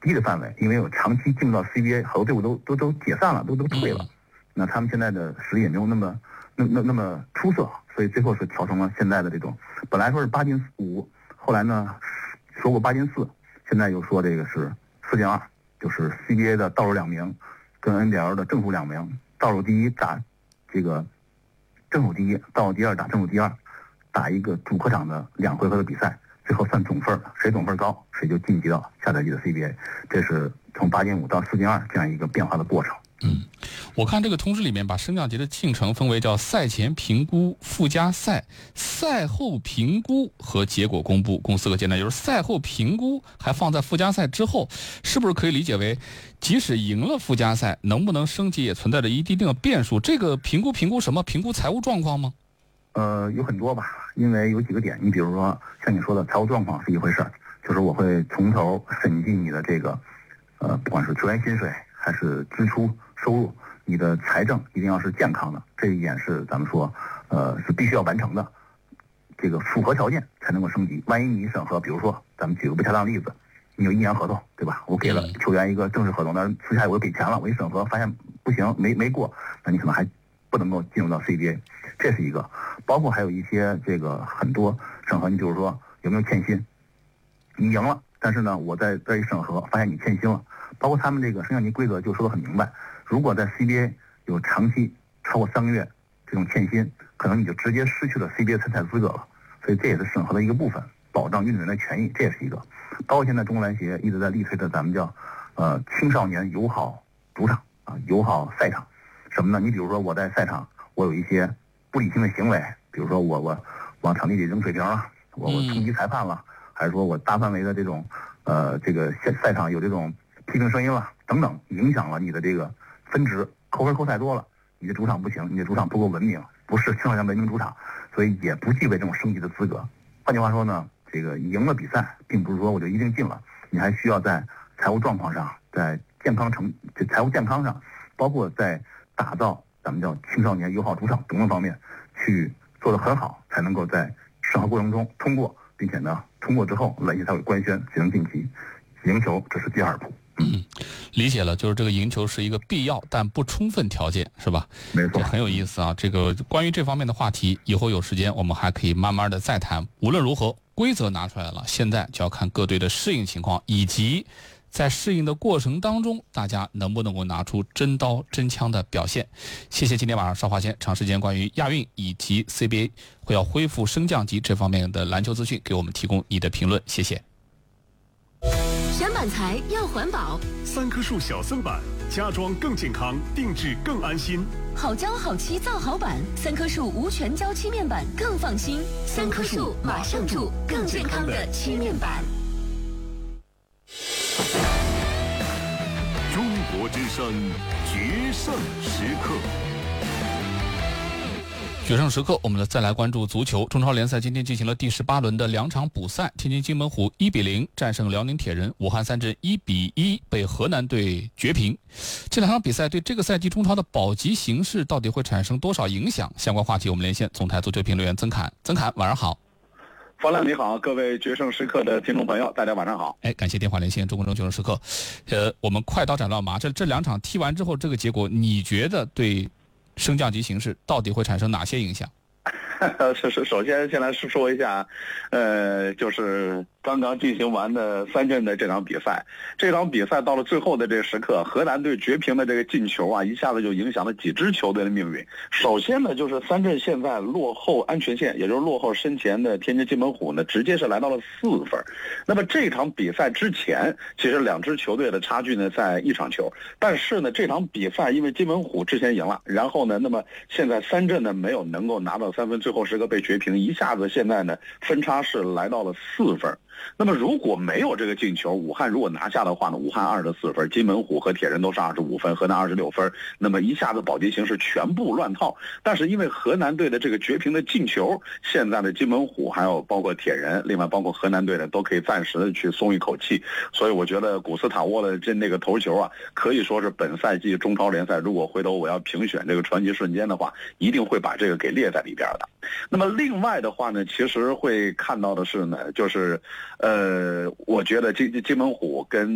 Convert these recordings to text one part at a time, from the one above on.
低的范围，因为有长期进入到 CBA， 好多队伍都解散了，都退了。那他们现在的实力也没有那么出色，所以最后是调成了现在的这种，本来说是8+5，后来呢说过8+4，现在又说这个是4+2，就是 CBA 的倒数2名跟 NBL 的正数2名，倒数第一打这个正数第一，倒数第二打正数第二，打一个主客场的2回合的比赛，最后算总分，谁总分高谁就晋级到下赛季的 CBA， 这是从8+5到4+2这样一个变化的过程。 我看这个通知里面把升降级的进程分为叫赛前评估、附加赛、赛后评估和结果公布，共4个阶段，就是赛后评估还放在附加赛之后，是不是可以理解为即使赢了附加赛，能不能升级也存在着一定的变数？这个评估什么？评估财务状况吗？ 有很多吧，因为有几个点，你比如说像你说的财务状况是一回事，就是我会从头审计你的这个不管是球员薪水还是支出收入，你的财政一定要是健康的，这一点是咱们说是必须要完成的，这个符合条件才能够升级。万一你审核，比如说咱们举个不恰当例子，你有1年合同，对吧？我给了球员一个正式合同，但是私下我又给钱了，我一审核发现不行，没过，那你可能还不能够进入到 CBA， 这是一个。包括还有一些这个很多审核，你比如说有没有欠薪，你赢了，但是呢我在这一审核发现你欠薪了，包括他们这个升降级规则就说得很明白，如果在 CBA 有长期超过3个月这种欠薪，可能你就直接失去了 CBA 参赛资格了，所以这也是审核的一个部分，保障运动员的权益，这也是一个。包括现在中国篮协一直在力推的咱们叫青少年友好主场友好赛场，什么呢？你比如说我在赛场我有一些不理性的行为，比如说我往场地里扔水瓶了，我冲击裁判了，还是说我大范围的这种这个赛场有这种批评声音了等等，影响了你的这个分值，扣分扣太多了，你的主场不行，你的主场不够文明，不是青少年文明主场，所以也不具备这种升级的资格。换句话说呢，这个赢了比赛并不是说我就一定进了，你还需要在财务状况上，在财务健康上，包括在打造咱们叫青少年友好主场等等方面去做得很好，才能够在审核过程中通过，并且呢通过之后篮协才会官宣谁能晋级，赢球这是第2步。 理解了，就是这个赢球是一个必要但不充分条件，是吧？ 没错， 很有意思啊。这个关于这方面的话题，以后有时间我们还可以慢慢的再谈。无论如何，规则拿出来了，现在就要看各队的适应情况，以及在适应的过程当中，大家能不能够拿出真刀真枪的表现。谢谢今天晚上邵华先长时间关于亚运以及 CBA 会要恢复升降级这方面的篮球资讯给我们提供你的评论，谢谢。 选板材要环保 ，3棵树小森板，家装更健康，定制更安心。 好胶好漆造好板，3棵树无全胶漆面板更放心。3棵树马上住更健康的漆面板。 中国之声决胜时刻。 决胜时刻，我们再来关注足球。中超联赛今天进行了第18轮的2场补赛，天津津门虎1-0战胜辽宁铁人，武汉三镇1-1被河南队绝平。这2场比赛对这个赛季中超的保级形势到底会产生多少影响？相关话题我们连线总台足球评论员曾侃。曾侃，晚上好。 方亮你好，各位决胜时刻的听众朋友，大家晚上好。 感谢电话连线中国决胜时刻。我们快刀斩乱麻，这2场踢完之后，这个结果你觉得对升降级形势到底会产生哪些影响？ 首先先来说一下，就是刚刚进行完的三镇的这场比赛。这场比赛到了最后的这个时刻，河南队绝平的这个进球啊，一下子就影响了几支球队的命运。首先呢，就是三镇现在落后安全线，也就是落后身前的天津津门虎呢，直接是来到了4分。那么这场比赛之前，其实2支球队的差距呢在1场球，但是呢这场比赛因为津门虎之前赢了，然后呢，那么现在三镇呢没有能够拿到3分，最后时刻被绝平，一下子现在呢分差是来到了4分。那么如果没有这个进球，武汉如果拿下的话呢，武汉24分，津门虎和铁人都是25分，河南26分，那么一下子保级形势全部乱套。但是因为河南队的这个绝平的进球，现在的津门虎还有包括铁人，另外包括河南队呢，都可以暂时的去松一口气。所以我觉得古斯塔沃的那个头球啊，可以说是本赛季中超联赛如果回头我要评选这个传奇瞬间的话，一定会把这个给列在里边的。那么另外的话呢，其实会看到的是呢，就是我觉得津门虎跟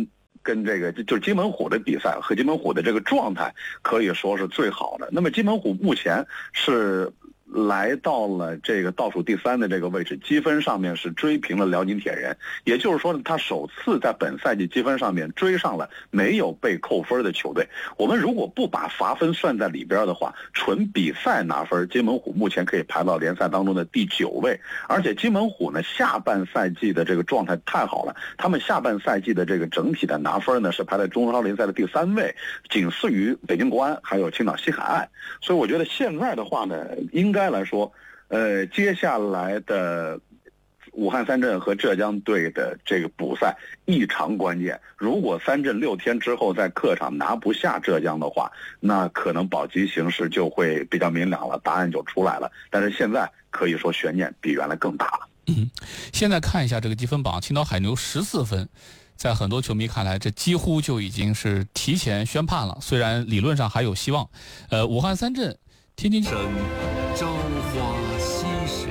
跟这个就是金门虎的比赛和金门虎的这个状态可以说是最好的。那么金门虎目前是来到了这个倒数第3的这个位置，积分上面是追平了辽宁铁人，也就是说呢，他首次在本赛季积分上面追上了没有被扣分的球队。我们如果不把罚分算在里边的话，纯比赛拿分，金门虎目前可以排到联赛当中的第9位。而且金门虎呢，下半赛季的这个状态太好了，他们下半赛季的这个整体的拿分呢是排在中超联赛的第3位，仅次于北京国安还有青岛西海岸。所以我觉得现在的话呢，应该来说，接下来的武汉三镇和浙江队的这个补赛异常关键。如果三镇6天之后在客场拿不下浙江的话，那可能保级形势就会比较明朗了，答案就出来了。但是现在可以说悬念比原来更大了。 现在看一下这个积分榜，青岛海牛14分。在很多球迷看来，这几乎就已经是提前宣判了。虽然理论上还有希望。武汉三镇、天津生朝花夕拾。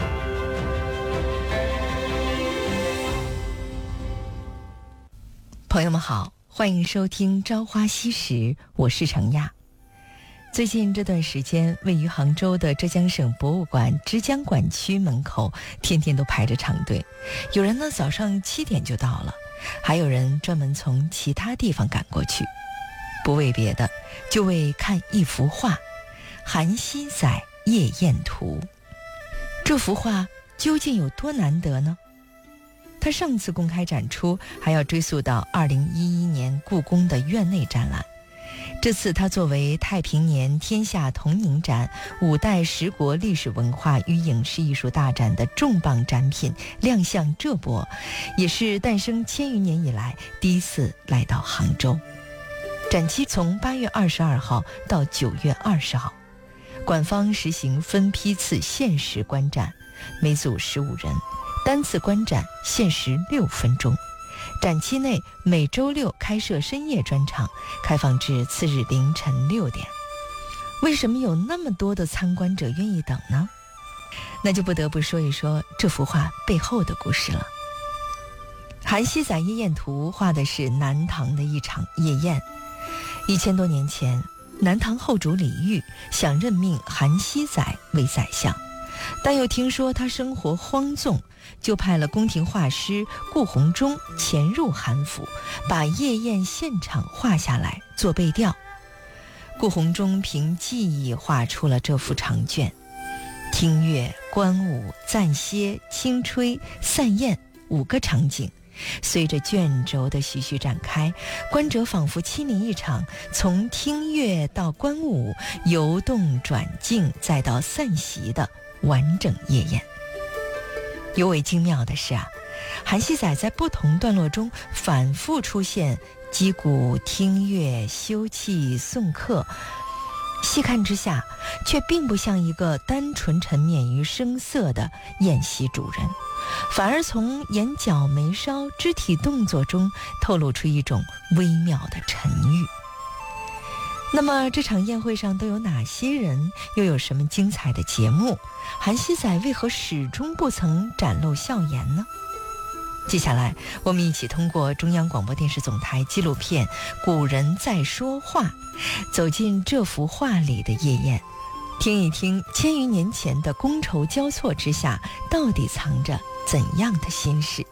朋友们好，欢迎收听《朝花夕拾》，我是程亚。最近这段时间，位于杭州的浙江省博物馆之江馆区门口，天天都排着长队。有人呢早上7点就到了，还有人专门从其他地方赶过去，不为别的，就为看一幅画《韩熙载夜宴图》。这幅画究竟有多难得呢？它上次公开展出还要追溯到2011年故宫的院内展览。这次它作为太平年天下同影展5代10国历史文化与影视艺术大展的重磅展品亮相浙博，也是诞生1000余年以来第一次来到杭州。展期从8月22号到9月20号，馆方实行分批次限时观展，每组15人，单次观展限时6分钟。展期内每周6开设深夜专场，开放至次日凌晨6点。为什么有那么多的参观者愿意等呢？那就不得不说一说这幅画背后的故事了。韩熙载夜宴图画的是南唐的一场夜宴。1000多年前，南唐后主李煜想任命韩熙载为宰相，但又听说他生活荒纵，就派了宫廷画师顾闳中潜入韩府，把夜宴现场画下来做背调。顾闳中凭记忆画出了这幅长卷，听乐、观舞、暂歇、轻吹、散宴5个场景，随着卷轴的徐徐展开，观者仿佛亲临一场从听乐到观舞、游动转静再到散席的完整夜宴。尤为精妙的是韩熙载在不同段落中反复出现击鼓、听乐、休憩、送客，细看之下却并不像一个单纯沉湎于声色的宴席主人，反而从眼角眉梢、肢体动作中透露出一种微妙的沉郁。那么这场宴会上都有哪些人，又有什么精彩的节目？韩熙载为何始终不曾展露笑颜呢？接下来我们一起通过中央广播电视总台纪录片《古人在说话》，走进这幅画里的夜宴，听一听1000余年前的觥筹交错之下，到底藏着怎样的心事。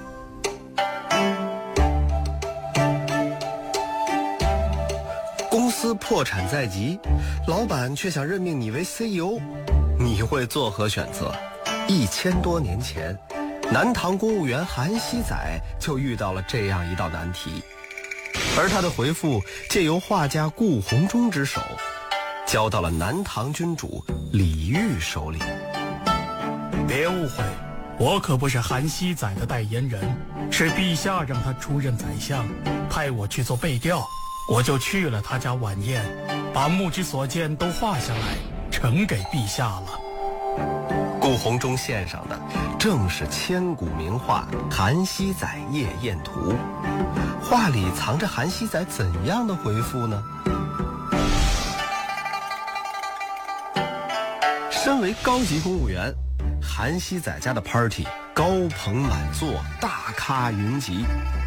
公司破产在即，老板却想任命你为 CEO， 你会作何选择？1000多年前，南唐公务员韩熙载就遇到了这样一道难题，而他的回复借由画家顾闳中之手，交到了南唐君主李煜手里。 别误会，我可不是韩熙载的代言人，是陛下让他出任宰相，派我去做背调。我就去了他家晚宴，把目之所见都画下来，呈给陛下了。 顾闳中献上的正是千古名画《韩熙载夜宴图》，画里藏着韩熙载怎样的回复呢？身为高级公务员，韩熙载家的 party 高朋满座，大咖云集。